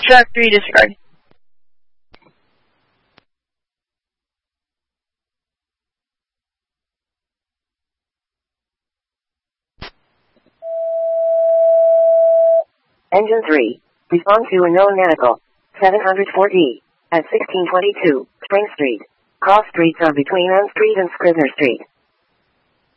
Track 3, disregard. Engine 3. Respond to a known medical. 704D. At 1622, Spring Street. Cross streets are between N Street and Scribner Street.